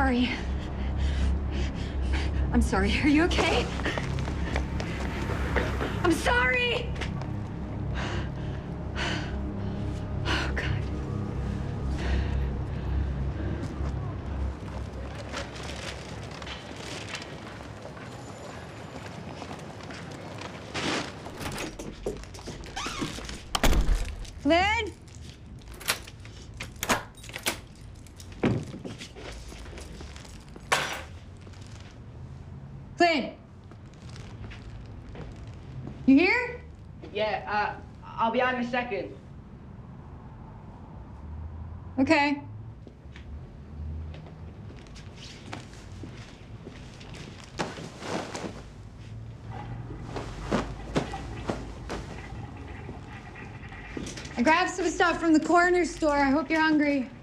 sorry. I'm sorry. Are you okay? I'm sorry! Oh, God. Lynn? Clint! You here? Yeah, I'll be out in a second. Okay. I grabbed some stuff from the corner store. I hope you're hungry.